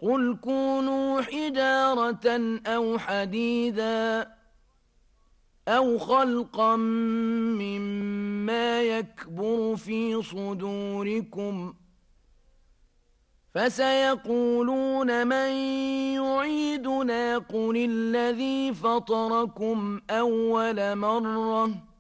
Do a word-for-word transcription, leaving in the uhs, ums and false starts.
قل كونوا حجارة أو حديدا أو خلقا مما يكبر في صدوركم فسيقولون من يعيدنا قل الذي فطركم أول مرة